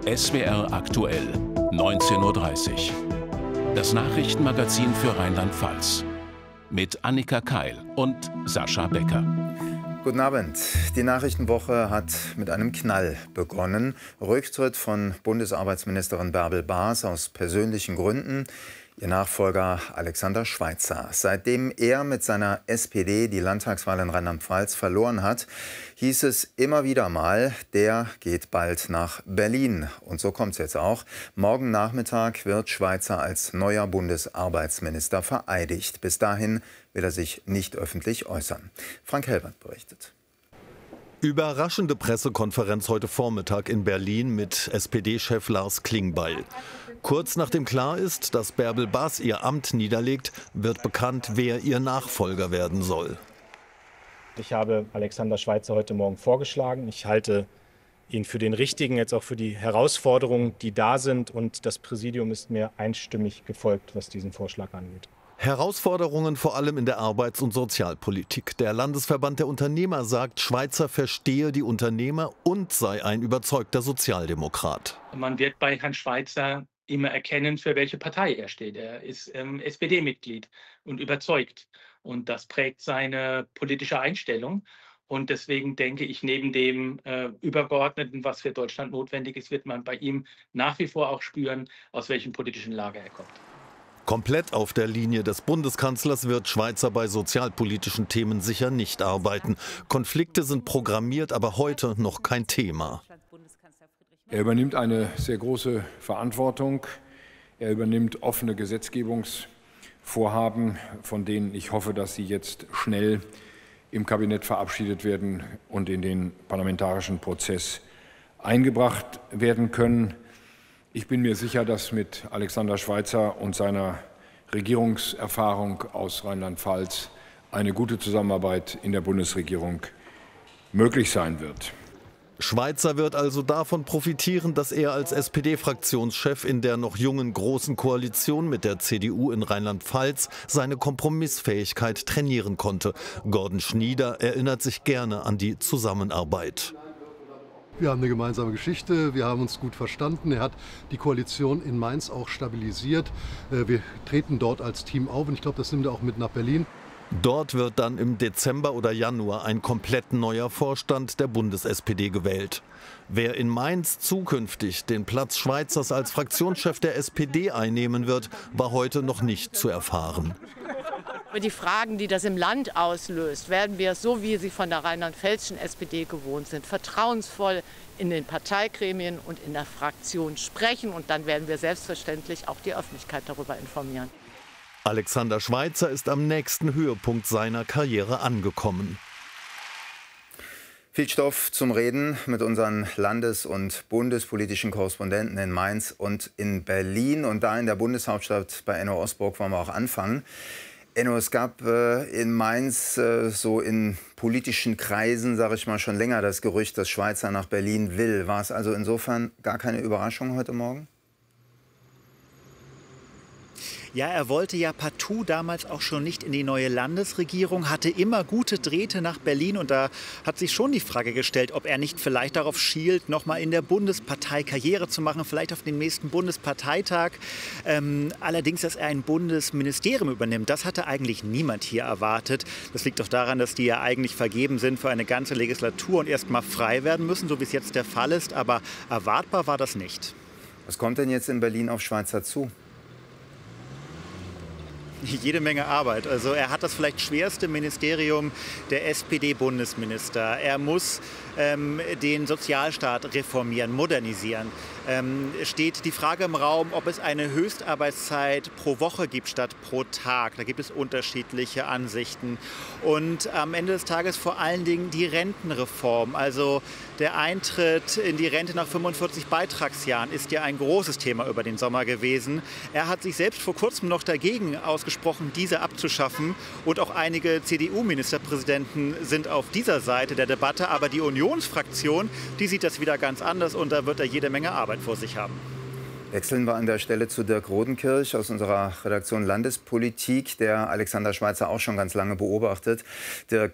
SWR aktuell, 19:30 Uhr. Das Nachrichtenmagazin für Rheinland-Pfalz. Mit Annika Keil und Sascha Becker. Guten Abend. Die Nachrichtenwoche hat mit einem Knall begonnen. Rücktritt von Bundesarbeitsministerin Bärbel Baas aus persönlichen Gründen. Ihr Nachfolger Alexander Schweitzer. Seitdem er mit seiner SPD die Landtagswahl in Rheinland-Pfalz verloren hat, hieß es immer wieder mal, der geht bald nach Berlin. Und so kommt es jetzt auch. Morgen Nachmittag wird Schweitzer als neuer Bundesarbeitsminister vereidigt. Bis dahin will er sich nicht öffentlich äußern. Frank Helbert berichtet. Überraschende Pressekonferenz heute Vormittag in Berlin mit SPD-Chef Lars Klingbeil. Kurz nachdem klar ist, dass Bärbel Baas ihr Amt niederlegt, wird bekannt, wer ihr Nachfolger werden soll. Ich habe Alexander Schweitzer heute Morgen vorgeschlagen. Ich halte ihn für den Richtigen, jetzt auch für die Herausforderungen, die da sind. Und das Präsidium ist mir einstimmig gefolgt, was diesen Vorschlag angeht. Herausforderungen vor allem in der Arbeits- und Sozialpolitik. Der Landesverband der Unternehmer sagt, Schweitzer verstehe die Unternehmer und sei ein überzeugter Sozialdemokrat. Man wird bei Herrn Schweitzer immer erkennen, für welche Partei er steht. Er ist SPD-Mitglied und überzeugt. Und das prägt seine politische Einstellung. Und deswegen denke ich, neben dem Übergeordneten, was für Deutschland notwendig ist, wird man bei ihm nach wie vor auch spüren, aus welchem politischen Lager er kommt. Komplett auf der Linie des Bundeskanzlers wird Schweitzer bei sozialpolitischen Themen sicher nicht arbeiten. Konflikte sind programmiert, aber heute noch kein Thema. Er übernimmt eine sehr große Verantwortung. Er übernimmt offene Gesetzgebungsvorhaben, von denen ich hoffe, dass sie jetzt schnell im Kabinett verabschiedet werden und in den parlamentarischen Prozess eingebracht werden können. Ich bin mir sicher, dass mit Alexander Schweitzer und seiner Regierungserfahrung aus Rheinland-Pfalz eine gute Zusammenarbeit in der Bundesregierung möglich sein wird. Schweitzer wird also davon profitieren, dass er als SPD-Fraktionschef in der noch jungen Großen Koalition mit der CDU in Rheinland-Pfalz seine Kompromissfähigkeit trainieren konnte. Gordon Schnieder erinnert sich gerne an die Zusammenarbeit. Wir haben eine gemeinsame Geschichte, wir haben uns gut verstanden. Er hat die Koalition in Mainz auch stabilisiert. Wir treten dort als Team auf und ich glaube, das nimmt er auch mit nach Berlin. Dort wird dann im Dezember oder Januar ein komplett neuer Vorstand der Bundes-SPD gewählt. Wer in Mainz zukünftig den Platz Schweitzers als Fraktionschef der SPD einnehmen wird, war heute noch nicht zu erfahren. Die Fragen, die das im Land auslöst, werden wir, so wie sie von der rheinland-pfälzischen SPD gewohnt sind, vertrauensvoll in den Parteigremien und in der Fraktion sprechen. Und dann werden wir selbstverständlich auch die Öffentlichkeit darüber informieren. Alexander Schweitzer ist am nächsten Höhepunkt seiner Karriere angekommen. Viel Stoff zum Reden mit unseren landes- und bundespolitischen Korrespondenten in Mainz und in Berlin. Und da in der Bundeshauptstadt bei Enno Osborg wollen wir auch anfangen. Enno, es gab in Mainz so in politischen Kreisen, sage ich mal, schon länger das Gerücht, dass Schweitzer nach Berlin will. War es also insofern gar keine Überraschung heute Morgen? Ja, er wollte ja partout damals auch schon nicht in die neue Landesregierung, hatte immer gute Drähte nach Berlin und da hat sich schon die Frage gestellt, ob er nicht vielleicht darauf schielt, noch mal in der Bundespartei Karriere zu machen, vielleicht auf dem nächsten Bundesparteitag. Allerdings, dass er ein Bundesministerium übernimmt, das hatte eigentlich niemand hier erwartet. Das liegt doch daran, dass die ja eigentlich vergeben sind für eine ganze Legislatur und erst mal frei werden müssen, so wie es jetzt der Fall ist. Aber erwartbar war das nicht. Was kommt denn jetzt in Berlin auf Schweitzer zu? Jede Menge Arbeit. Also er hat das vielleicht schwerste Ministerium der SPD-Bundesminister. Er muss den Sozialstaat reformieren, modernisieren. Steht die Frage im Raum, ob es eine Höchstarbeitszeit pro Woche gibt statt pro Tag. Da gibt es unterschiedliche Ansichten. Und am Ende des Tages vor allen Dingen die Rentenreform. Also der Eintritt in die Rente nach 45 Beitragsjahren ist ja ein großes Thema über den Sommer gewesen. Er hat sich selbst vor kurzem noch dagegen ausgesprochen, diese abzuschaffen. Und auch einige CDU-Ministerpräsidenten sind auf dieser Seite der Debatte. Aber die Unionsfraktion, die sieht das wieder ganz anders und da wird er jede Menge Arbeit vor sich haben. Wechseln wir an der Stelle zu Dirk Rodenkirch aus unserer Redaktion Landespolitik, der Alexander Schweitzer auch schon ganz lange beobachtet. Dirk,